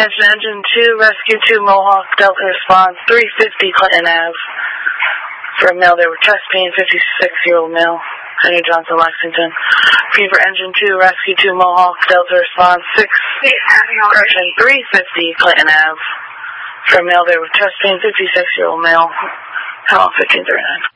Engine 2, Rescue 2, Mohawk, Delta response, 350 Clinton Ave. For a male there with chest pain, 56-year-old male, Henry Johnson, Lexington. Fever Engine 2, Rescue 2, Mohawk, Delta response, 350 Clinton Ave. For a male there with chest pain, 56-year-old male, Hell 1539.